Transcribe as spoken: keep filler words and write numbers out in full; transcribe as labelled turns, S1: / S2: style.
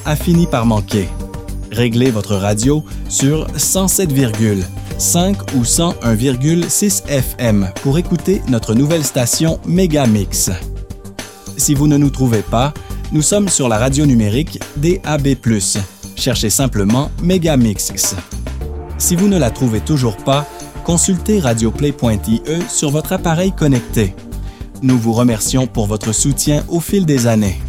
S1: a fini par manquer. Réglez votre radio sur cent sept virgule cinq ou cent un virgule six F M pour écouter notre nouvelle station Megamix. Si vous ne nous trouvez pas, nous sommes sur la radio numérique D A B plus. Cherchez simplement Megamix. Si vous ne la trouvez toujours pas, consultez radioplay point I E sur votre appareil connecté. Nous vous remercions pour votre soutien au fil des années.